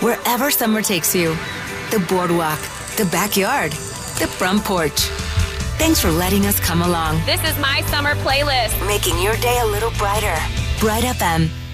Wherever summer takes you. The boardwalk, the backyard, the front porch. Thanks for letting us come along. This is my summer playlist. Making your day a little brighter. Bright FM.